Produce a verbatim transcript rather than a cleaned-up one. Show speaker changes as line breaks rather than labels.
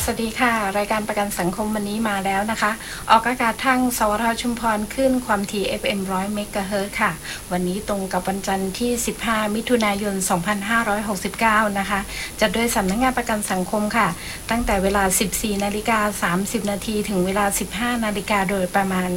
สวัสดีค่ะรายการประกันสังคมวันนี้มาแล้วนะคะออกอากาศทางสวทชุมพรขึ้นความถี่ เอฟ เอ็ม หนึ่งร้อยเมกะเฮิรตซ์ค่ะวันนี้ตรงกับวันจันทร์ที่สิบห้ามิถุนายนสองพันห้าร้อยหกสิบเก้านะคะจัดโดยสำนักงานประกันสังคมค่ะตั้งแต่เวลา สิบสี่นาฬิกาสามสิบนาทีถึงเวลา สิบห้านาฬิกาโดยประมาณ